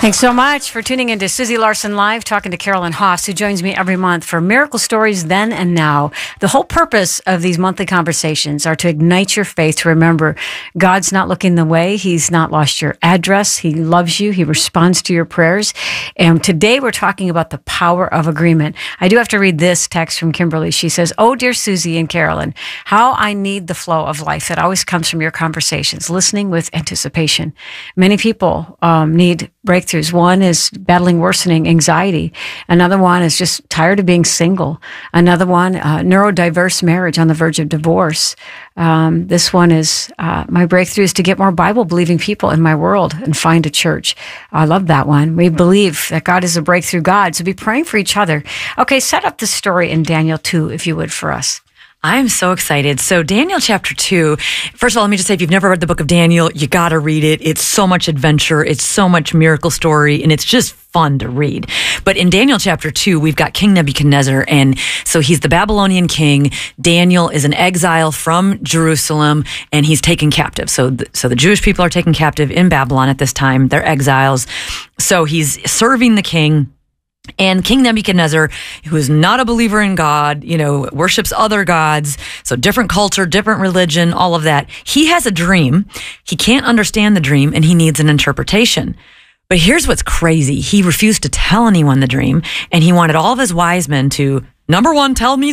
Thanks so much for tuning into Susie Larson Live, talking to Carolyn Haas, who joins me every month for Miracle Stories Then and Now. The whole purpose of these monthly conversations are to ignite your faith, to remember God's not looking away. He's not lost your address. He loves you. He responds to your prayers. And today we're talking about the power of agreement. I do have to read this text from Kimberly. She says, "Oh, dear Susie and Carolyn, how I need the flow of life that always comes from your conversations, listening with anticipation. Many people need breakthroughs. One is battling worsening anxiety. Another one is just tired of being single. Another one, neurodiverse marriage on the verge of divorce. This one is my breakthrough is to get more Bible-believing people in my world and find a church." I love that one. We believe that God is a breakthrough God, so be praying for each other. Okay, set up the story in Daniel 2, if you would, for us. I'm so excited. So Daniel chapter 2, first of all, let me just say, if you've never read the book of Daniel, you got to read it. It's so much adventure. It's so much miracle story, and it's just fun to read. But in Daniel chapter 2, we've got King Nebuchadnezzar, and so he's the Babylonian king. Daniel is an exile from Jerusalem, and he's taken captive. So the Jewish people are taken captive in Babylon at this time. They're exiles. So he's serving the king. And King Nebuchadnezzar, who is not a believer in God, worships other gods, so different culture, different religion, all of that. He has a dream. He can't understand the dream, and he needs an interpretation. But here's what's crazy. He refused to tell anyone the dream, and he wanted all of his wise men to, number one, tell me